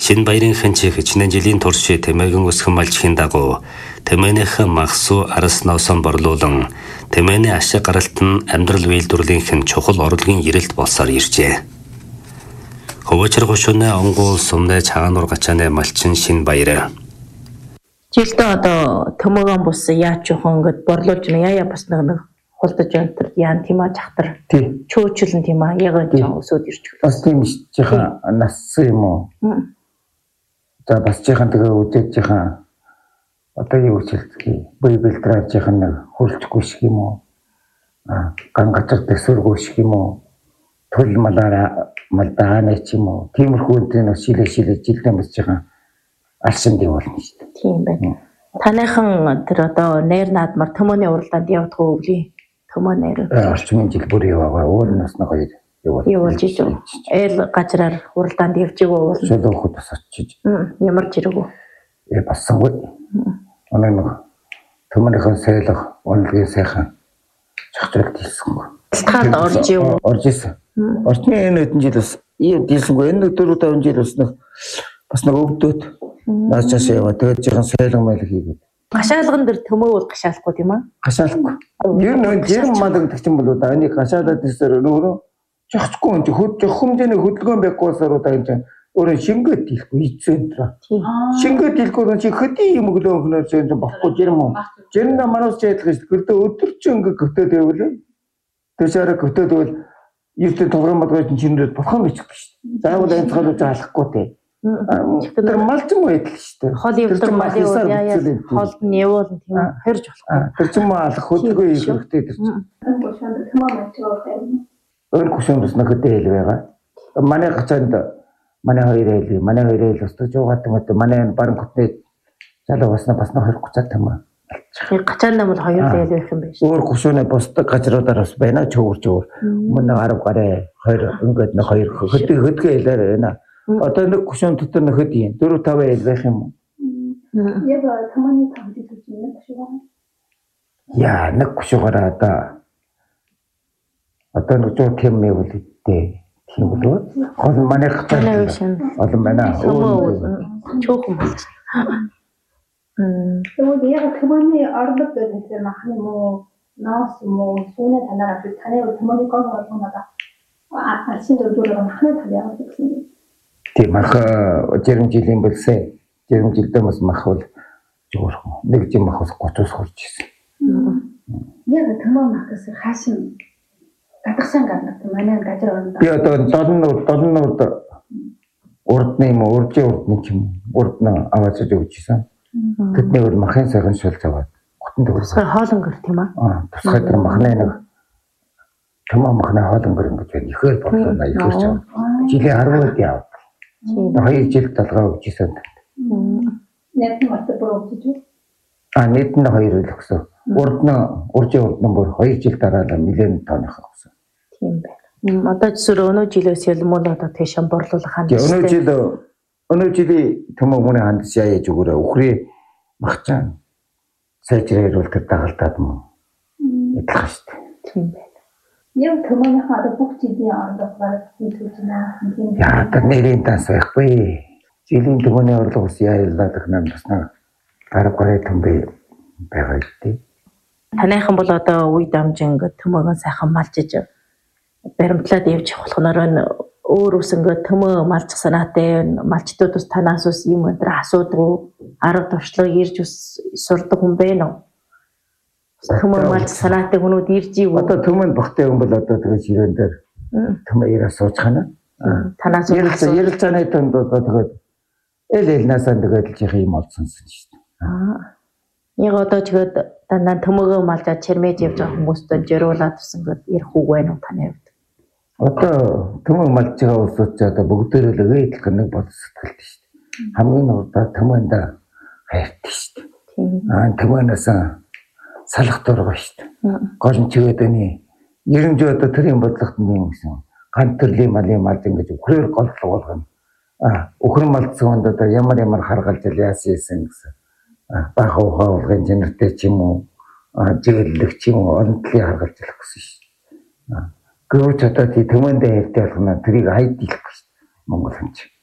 Шинбаярынхан чи хичнээн жилийн турш Тэмээгэн өсгөн малжхийн дагуу Тэмээнийхэн махсуу арас носон борлуулан Тэмээний ашиг гаралт нь амьдрал үйлдвэрлэлийнхэн чухал орлогын эрэлт болсоор иржээ. Хөвөчр гушууны онгуул сумны чагануур гачааны малчин Шинбаяр. Жилдээ одоо Тэмээгэн бус яаж жоохон ингэж борлуулж яа бас нэг хулдаж өнтөр яан тийм аа жахтар чөөчлөн тийм аа яг өсөд ирчих. Бас тийм жихэн нассан юм уу? За бас жихэн тэгээ үдээд жихэн одоо юу хэлцгий бибелтраа жихэн нэг хурцгүй шиг юм уу? Ган гацар дэсвэргүй шиг юм уу? Тул малдааны ч юм уу? Тиймэрхүү энэ шилээ жилдээ бас жихэн алсан дэв болно шүү дээ. Тийм байна. Таныхан тэр одоо нэр наадмар Тэмээний уралдаанд явах өвлийн Тэмээ нэр. Орчмын жил бүр яваа. Уурнаас нэг хоёр явуулж ижив. Эл гажраар уралдаанд явж игөө уул. Шөлөөхөд бас очиж. Ямар жирэгөө. Бассангүй. Оноо нэг Тэмээнийхэн сайлах онлогийн сайхан чагчралт хийсэнгүй. Таад орж ив. Орж исэн. Орчны энэ хэдэн жил бас ийм дийлсэнгүй. Энэ 4-5 жил бас нэг өвдөд наас чаас яваа. Тэгээд жихэн сайлан майл хийгээд. Гашаалган дээр Тэмээ бол гашаалахгүй тийм аа? Гашаалахгүй. Ер нь жирэн малгадагч юм болоо да. Энийг гашаалаад ирсээр өөрөө жохцгүй юм чи жох хэмжээний хөдөлгөөн байгуулсаар удаа юм чинь өөрөө шингээд дийлэхгүй ийцэнтраа. Шингээд дийлэхгүй чи хөдий юм өглөө өнөр чинь бохгүй жирэн юм. Жирэн манаас жаадлах шүү. Гэрдээ өдөрч ингээ гөтөөд байвал төсөөрө гөтөөд байвал эрдэнэ тоглоом бодгож чинрээд бохом бичих шүү. Заавал анцгаалж алахгүй те. Тэр малчин байдал шүү дээ. Хол явдар мал яа холд нь явуул тийм хэрж болох. Тэр ч юм алах хөдөлгөөн хийх хэрэгтэй тэр чинь. Ön кушондос нөхөдөө хэл байгаа. Манай гацаанд манай хоёр хэл устгаж байгаа юм. Манай баран хотны залуу басна 20 30 юм. Гацаанд бол хоёр хэл байх юм байна шүү. Өөр кушооны бусдаг газруудаар бас байна чөөрч өөр. Мөн 10 гараа 2 ингээд нэг 2 хөдөлгөөн хэлээр байна. Одоо нэг кушон дотор нөхөд юм. 4-5 хэл байх юм уу? Яг Тэмээний тавд гэж юм кушоо. Яа, нэг кушоогоор одоо нэг жоо тийм мэв л дээ. Тийм болов. Гол манай хацаа. Олон байна. Чөөхөн болж. Тэгээд яг Тэмээний орлог гэдэг нь махны муу, наас муу, сүүний танаар таны Тэмээний гол болгонода алсын дөрвөөр махны тавьяа гэсэн. Тийм мах жирэн жилийн болсон. Жирэн жилдээ бас мах бол жоохоо. Нэг жим мах бас 30-ус хурж ирсэн. Яг Тэмээ махаас хаашин гадагшаан гаднах манай газар орнд. Би одоо 7 нууд урдны юм урдын урдны ч юм урдны аваад өгч ирсэн. Тэдний өөр махын сайхан шулж аваад готон төгсгөө хоолонгор тийм аа. Тусгай тэр махны нэг Тэмээ махны хоолонгор ингэж байна. Ихээр бодлоо ихээр ч жилийн 10-д яв. 2 жил талгаа өгч ирсэн. Нэг мат бүр өгч. Нийт нь 2 л өгсөн. Урдны бүр 2 жил дараа нэлээд тооных өгсөн. Тийм байна. Одоо жишээ өнөө жилээс ялмал одоо тэшэн борлуулах хандсан. Өнөө жилийн Тэмээ хүний хандс яаж өгөөрэй. Өхрийн махчаан сайжрал тэр дагалдаад мөн эдлэх шүү дээ. Тийм байна. Яг Тэмээний хаад бүх жилийн орлого бараг төлөвлөсөн. Яа, тэр нэрийн данс байхгүй. Жилийн Тэмээний орлого ус яалаа гэх юм бас нэг гараа Тэмээ байгаа гэдэг. Таныхан бол одоо үе дамжин Тэмээгэн сайхан малжиж баримтлаад явж болох нөрөө өөр үсэнгөө Тэмээ малчих санаатай малчдууд ус танаас ус юм өндөр асуудгүй арга туршлага ирж ус сурдаг хүн байна уу? Тэмээ малчих санаатай хүнүүд ирж ив. Одоо Тэмээнд багтай хүн бол одоо тэгээ ширээн дээр Тэмээгээр сууж хана. Танаас ярилцааны донд одоо тэгээд элнасаа тэгээд л жих юм олсон шүү дээ. Яг одоо тэгээд дандаа Тэмээгөө малжаад чирмэж явж байгаа хүмүүстээ жируулаад тусан ирэх үг байна уу таны хувьд? Одоо Тэмээ малж байгаа улсууд ч одоо бүгдээрээ л гээдл нэг бодол сэтгэлтэй шүү дээ. Хамгийн урдаа Тэмээнд хайртай шүү дээ. Тэмээнээс салах дургай шүү дээ. Гол нь чигээд өний 90 жил одоо тэрийн бодлогот юм гэсэн. Ганц төрлийн малын малж ингэж өхрөөр голдлог болгоно. Өхөр малцсан хүнд одоо ямар харгалж яасан гэсэн. Бага ухаалгын жинэртэй ч юм уу жигэллэг ч юм уу онцлог харгалж болох гэсэн шүү. Гүрч одоо Тэмээндээ ярьдаг болгоно тэрийг хайд дийлэх гэж Монгол хүн чинь.